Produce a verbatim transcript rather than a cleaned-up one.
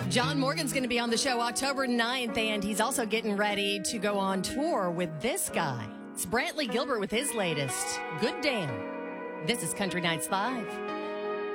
John Morgan's going to be on the show October ninth, and he's also getting ready to go on tour with this guy. It's Brantley Gilbert with his latest, Good Damn. This is Country Nights Live.